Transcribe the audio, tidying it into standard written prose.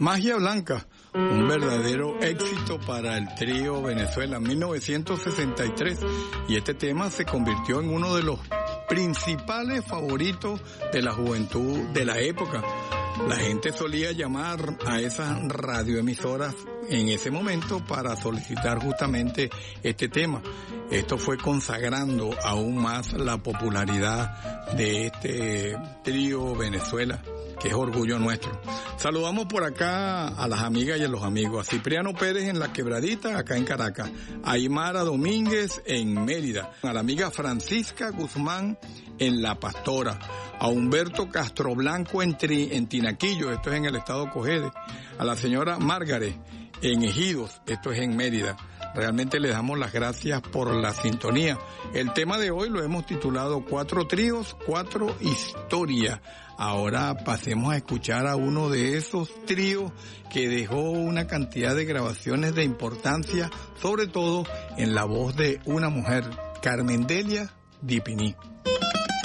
Magia Blanca, un verdadero éxito para el trío Venezuela en 1963, y este tema se convirtió en uno de los principales favoritos de la juventud de la época. La gente solía llamar a esas radioemisoras en ese momento para solicitar justamente este tema. Esto fue consagrando aún más la popularidad de este trío Venezuela, que es orgullo nuestro. Saludamos por acá a las amigas y a los amigos, a Cipriano Pérez en La Quebradita, acá en Caracas, a Aymara Domínguez en Mérida, a la amiga Francisca Guzmán en La Pastora, a Humberto Castro Blanco en Tinaquillo, esto es en el estado Cogede, a la señora Margaret en Ejidos, esto es en Mérida. Realmente les damos las gracias por la sintonía. El tema de hoy lo hemos titulado 4 tríos, 4 historias. Ahora pasemos a escuchar a uno de esos tríos que dejó una cantidad de grabaciones de importancia, sobre todo en la voz de una mujer, Carmen Delia Dipini.